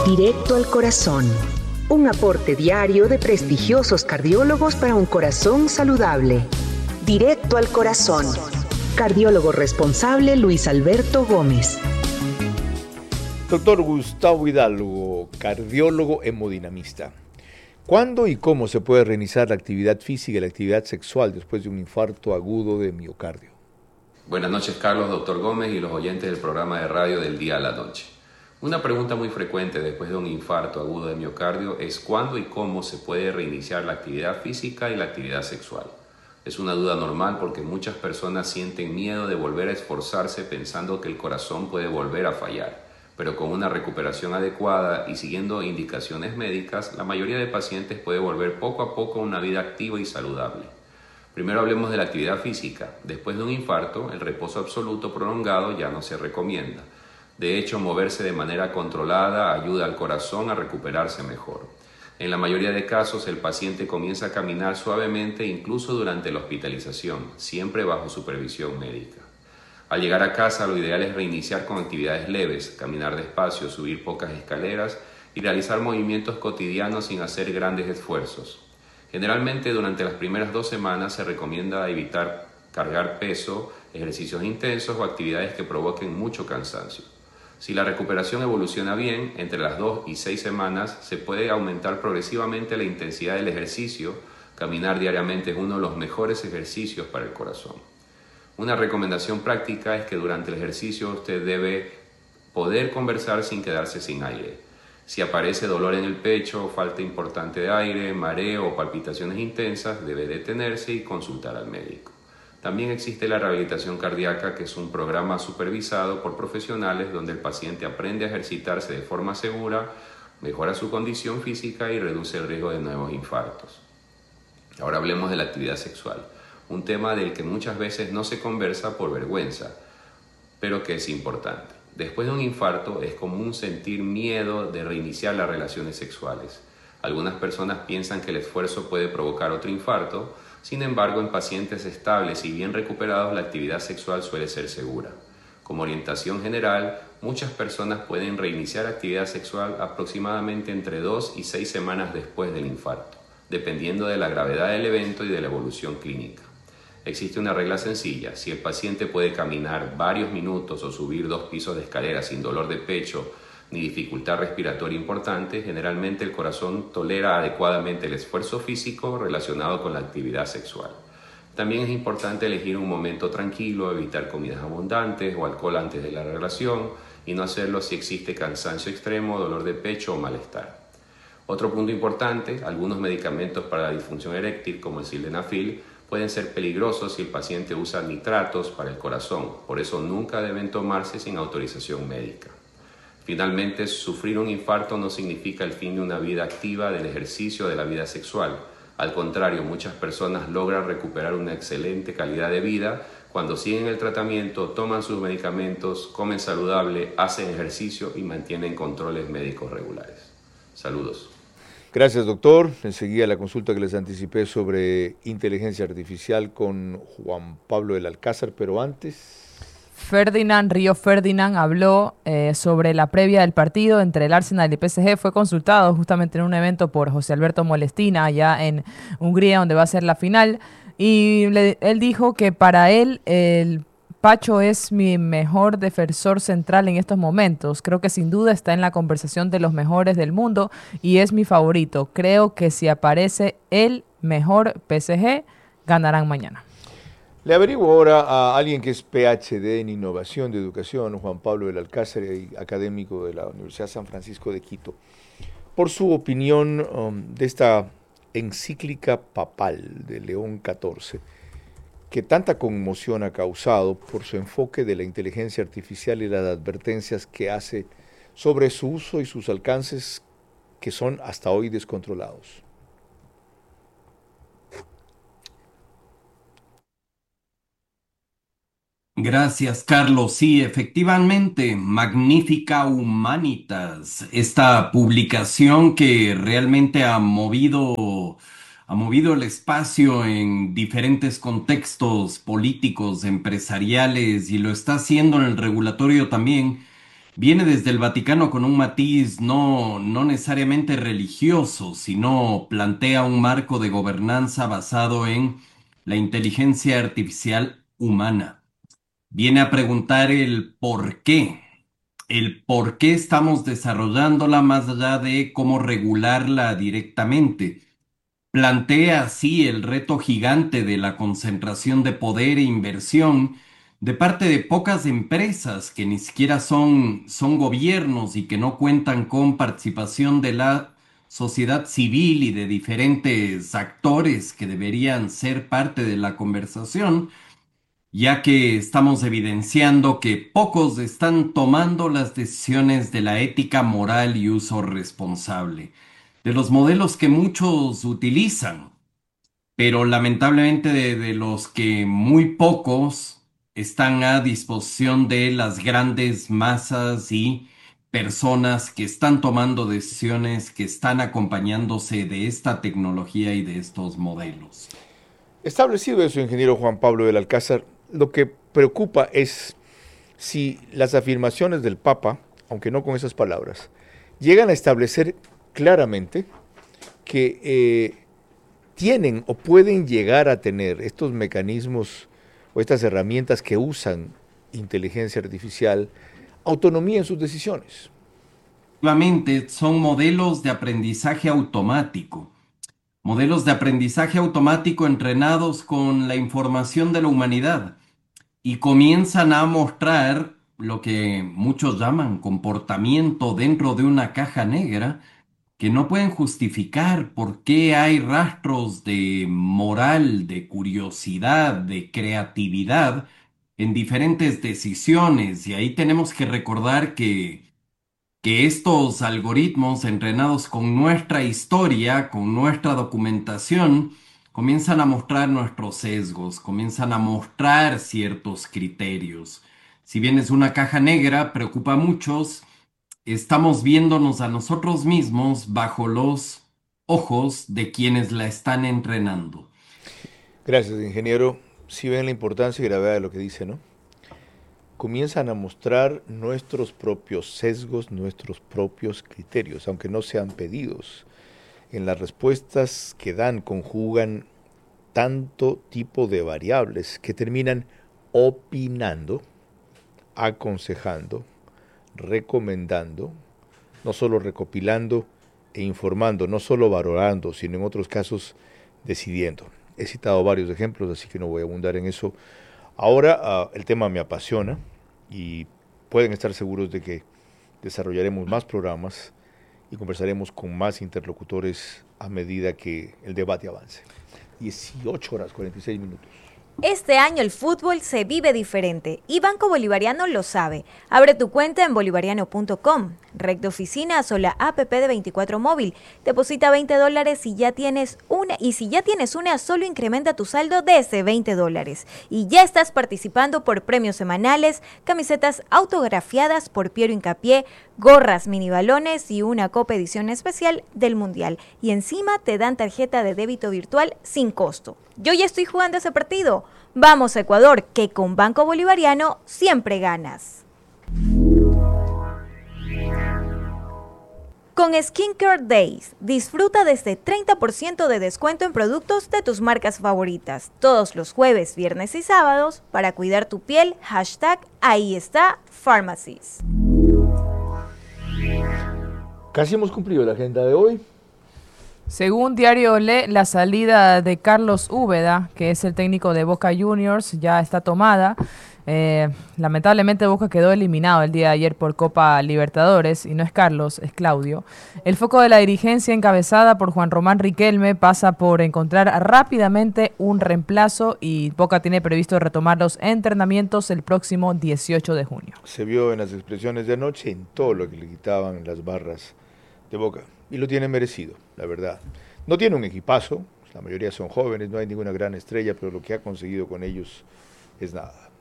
Directo al corazón. Un aporte diario de prestigiosos cardiólogos para un corazón saludable. Directo al corazón. Cardiólogo responsable Luis Alberto Gómez. Doctor Gustavo Hidalgo, cardiólogo hemodinamista. ¿Cuándo y cómo se puede reiniciar la actividad física y la actividad sexual después de un infarto agudo de miocardio? Buenas noches, Carlos, doctor Gómez y los oyentes del programa de radio del día a la noche. Una pregunta muy frecuente después de un infarto agudo de miocardio es cuándo y cómo se puede reiniciar la actividad física y la actividad sexual. Es una duda normal porque muchas personas sienten miedo de volver a esforzarse pensando que el corazón puede volver a fallar, pero con una recuperación adecuada y siguiendo indicaciones médicas, la mayoría de pacientes puede volver poco a poco a una vida activa y saludable. Primero hablemos de la actividad física. Después de un infarto, el reposo absoluto prolongado ya no se recomienda. De hecho, moverse de manera controlada ayuda al corazón a recuperarse mejor. En la mayoría de casos, el paciente comienza a caminar suavemente incluso durante la hospitalización, siempre bajo supervisión médica. Al llegar a casa, lo ideal es reiniciar con actividades leves, caminar despacio, subir pocas escaleras y realizar movimientos cotidianos sin hacer grandes esfuerzos. Generalmente, durante las primeras 2 semanas se recomienda evitar cargar peso, ejercicios intensos o actividades que provoquen mucho cansancio. Si la recuperación evoluciona bien, entre las 2 y 6 semanas se puede aumentar progresivamente la intensidad del ejercicio. Caminar diariamente es uno de los mejores ejercicios para el corazón. Una recomendación práctica es que durante el ejercicio usted debe poder conversar sin quedarse sin aire. Si aparece dolor en el pecho, falta importante de aire, mareo o palpitaciones intensas, debe detenerse y consultar al médico. También existe la rehabilitación cardíaca, que es un programa supervisado por profesionales donde el paciente aprende a ejercitarse de forma segura, mejora su condición física y reduce el riesgo de nuevos infartos. Ahora hablemos de la actividad sexual, un tema del que muchas veces no se conversa por vergüenza, pero que es importante. Después de un infarto es común sentir miedo de reiniciar las relaciones sexuales. Algunas personas piensan que el esfuerzo puede provocar otro infarto. Sin embargo, en pacientes estables y bien recuperados, la actividad sexual suele ser segura. Como orientación general, muchas personas pueden reiniciar actividad sexual aproximadamente entre 2 y 6 semanas después del infarto, dependiendo de la gravedad del evento y de la evolución clínica. Existe una regla sencilla: si el paciente puede caminar varios minutos o subir 2 pisos de escalera sin dolor de pecho ni dificultad respiratoria importante, generalmente el corazón tolera adecuadamente el esfuerzo físico relacionado con la actividad sexual. También es importante elegir un momento tranquilo, evitar comidas abundantes o alcohol antes de la relación y no hacerlo si existe cansancio extremo, dolor de pecho o malestar. Otro punto importante: algunos medicamentos para la disfunción eréctil, como el sildenafil, pueden ser peligrosos si el paciente usa nitratos para el corazón. Por eso nunca deben tomarse sin autorización médica. Finalmente, sufrir un infarto no significa el fin de una vida activa, del ejercicio o de la vida sexual. Al contrario, muchas personas logran recuperar una excelente calidad de vida cuando siguen el tratamiento, toman sus medicamentos, comen saludable, hacen ejercicio y mantienen controles médicos regulares. Saludos. Gracias, doctor. Enseguida la consulta que les anticipé sobre inteligencia artificial con Juan Pablo del Alcázar, pero antes... Río Ferdinand habló sobre la previa del partido entre el Arsenal y el PSG. Fue consultado justamente en un evento por José Alberto Molestina allá en Hungría, donde va a ser la final. Y él dijo que para él el Pacho es mi mejor defensor central en estos momentos. Creo que sin duda está en la conversación de los mejores del mundo y es mi favorito. Creo que si aparece el mejor PSG, ganarán mañana. Le averiguo ahora a alguien que es PhD en Innovación de Educación, Juan Pablo del Alcázar, académico de la Universidad San Francisco de Quito, por su opinión de esta encíclica papal de León XIV, que tanta conmoción ha causado por su enfoque de la inteligencia artificial y las advertencias que hace sobre su uso y sus alcances, que son hasta hoy descontrolados. Gracias, Carlos. Sí, efectivamente, Magnifica Humanitas, esta publicación que realmente ha movido el espacio en diferentes contextos políticos, empresariales, y lo está haciendo en el regulatorio también. viene desde el Vaticano con un matiz no necesariamente religioso, sino plantea un marco de gobernanza basado en la inteligencia artificial humana. Viene a preguntar el por qué estamos desarrollándola más allá de cómo regularla directamente. Plantea así el reto gigante de la concentración de poder e inversión de parte de pocas empresas que ni siquiera son gobiernos y que no cuentan con participación de la sociedad civil y de diferentes actores que deberían ser parte de la conversación, ya que estamos evidenciando que pocos están tomando las decisiones de la ética moral y uso responsable, de los modelos que muchos utilizan, pero lamentablemente de los que muy pocos están a disposición de las grandes masas y personas que están tomando decisiones, que están acompañándose de esta tecnología y de estos modelos. Establecido eso, ingeniero Juan Pablo del Alcázar, lo que preocupa es si las afirmaciones del Papa, aunque no con esas palabras, llegan a establecer claramente que tienen o pueden llegar a tener estos mecanismos o estas herramientas que usan inteligencia artificial, autonomía en sus decisiones. Efectivamente, son modelos de aprendizaje automático entrenados con la información de la humanidad y comienzan a mostrar lo que muchos llaman comportamiento dentro de una caja negra que no pueden justificar por qué hay rastros de moral, de curiosidad, de creatividad en diferentes decisiones. Y ahí tenemos que recordar que estos algoritmos entrenados con nuestra historia, con nuestra documentación, comienzan a mostrar nuestros sesgos, comienzan a mostrar ciertos criterios. Si bien es una caja negra, preocupa a muchos, estamos viéndonos a nosotros mismos bajo los ojos de quienes la están entrenando. Gracias, ingeniero. Sí ven la importancia y gravedad de lo que dice, ¿no? Comienzan a mostrar nuestros propios sesgos, nuestros propios criterios, aunque no sean pedidos. En las respuestas que dan conjugan tanto tipo de variables que terminan opinando, aconsejando, recomendando, no solo recopilando e informando, no solo valorando, sino en otros casos decidiendo. He citado varios ejemplos, así que no voy a abundar en eso. Ahora el tema me apasiona y pueden estar seguros de que desarrollaremos más programas y conversaremos con más interlocutores a medida que el debate avance. 18 horas 46 minutos. Este año el fútbol se vive diferente y Banco Bolivariano lo sabe. Abre tu cuenta en bolivariano.com, Rec de oficinas o la APP de 24 móvil. Deposita $20 y si ya tienes una, solo incrementa tu saldo desde $20. Y ya estás participando por premios semanales, camisetas autografiadas por Piero Hincapié, gorras, mini balones y una copa edición especial del Mundial. Y encima te dan tarjeta de débito virtual sin costo. Yo ya estoy jugando ese partido. Vamos a Ecuador, que con Banco Bolivariano siempre ganas. Con Skincare Days, disfruta desde 30% de descuento en productos de tus marcas favoritas. Todos los jueves, viernes y sábados para cuidar tu piel. #ahí está Pharmacies. Casi hemos cumplido la agenda de hoy. Según Diario Olé, la salida de Carlos Úbeda, que es el técnico de Boca Juniors, ya está tomada. Lamentablemente Boca quedó eliminado el día de ayer por Copa Libertadores, y no es Carlos, es Claudio. El foco de la dirigencia encabezada por Juan Román Riquelme pasa por encontrar rápidamente un reemplazo, y Boca tiene previsto retomar los entrenamientos el próximo 18 de junio. Se vio en las expresiones de anoche en todo lo que le quitaban las barras de Boca, y lo tiene merecido, la verdad. No tiene un equipazo, la mayoría son jóvenes, no hay ninguna gran estrella, pero lo que ha conseguido con ellos es nada.